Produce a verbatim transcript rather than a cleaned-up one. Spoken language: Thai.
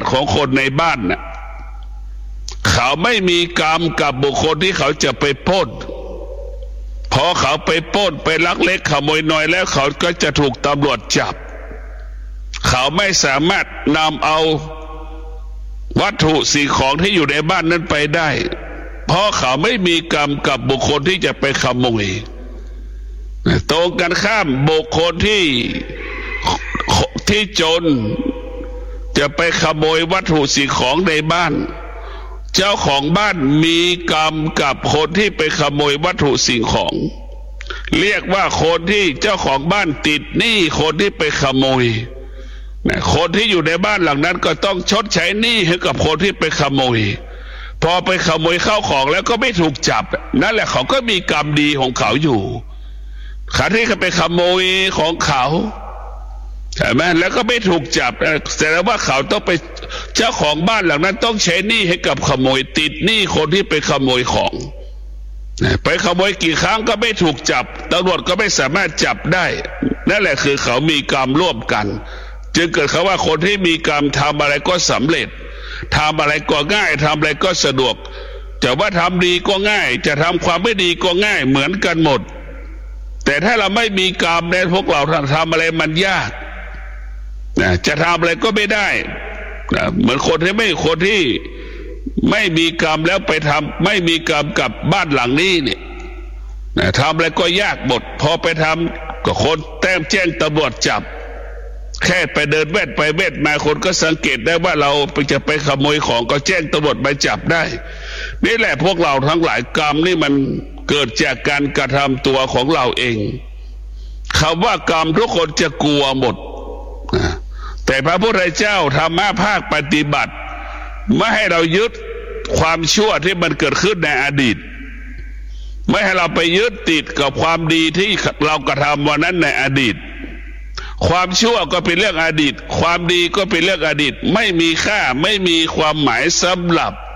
ของคนในบ้านน่ะเขาไม่มีกรรมกับบุคคลที่เขาจะไปปล้นพอเขาไปปล้นไปลักเล็กขโมยน้อยแล้วเขาก็จะถูกตำรวจจับเขาไม่สามารถนำเอาวัตถุสิ่งของที่อยู่ในบ้านนั้นไปได้เพราะเขาไม่มีกรรมกับบุคคลที่จะไปขโมยตรงกันข้ามบุคคลที่ที่จนจะไปขโมยวัตถุสิ่งของในบ้านเจ้าของบ้านมีกรรมกับคนที่ไปขโมยวัตถุสิ่งของเรียกว่าคนที่เจ้าของบ้านติดหนี้คนที่ไปขโมยคนที่อยู่ในบ้านหลังนั้นก็ต้องชดใช้หนี้ให้กับคนที่ไปขโมยพอไปขโมยข้าวของแล้วก็ไม่ถูกจับนั่นแหละเขาก็มีกรรมดีของเขาอยู่ขาที่เขาไปขโมยของเขาใช่ไหมแล้วก็ไม่ถูกจับแสดงว่าเขาต้องไปเจ้าของบ้านหลังนั้นต้องใช้หนี้ให้กับขโมยติดหนี้คนที่ไปขโมยของไปขโมยกี่ครั้งก็ไม่ถูกจับตำรวจก็ไม่สามารถจับได้นั่นแหละคือเขามีกรรมร่วมกันจึงเกิดคำว่าคนที่มีกรรมทำอะไรก็สำเร็จทำอะไรก็ง่ายทำอะไรก็สะดวกจะว่าทำดีก็ง่ายจะทำความไม่ดีก็ง่ายเหมือนกันหมดแต่ถ้าเราไม่มีกรรมเนี่ยพวกเราทำอะไรมันยากจะทำอะไรก็ไม่ได้เหมือนคนที่ไม่คนที่ไม่มีกรรมแล้วไปทำไม่มีกรรมกับบ้านหลังนี้เนี่ยทำอะไรก็ยากหมดพอไปทำก็คนแต้มแจ้งตำรวจจับแค่ไปเดินเวทไปเวทมาคนก็สังเกตได้ว่าเราจะไปขโมยของก็แจ้งตำรวจมาจับได้นี่แหละพวกเราทั้งหลายกรรมนี่มันเกิดจากการกระทำตัวของเราเองคำว่ากรรมทุกคนจะกลัวหมดแต่พระพุทธเจ้าธรรมะภาคปฏิบัติไม่ให้เรายึดความชั่วที่มันเกิดขึ้นในอดีตไม่ให้เราไปยึดติดกับความดีที่เรากระทำวันนั้นในอดีตความชั่วก็เป็นเรื่องอดีตความดีก็เป็นเรื่องอดีตไม่มีค่าไม่มีความหมายสำหรับ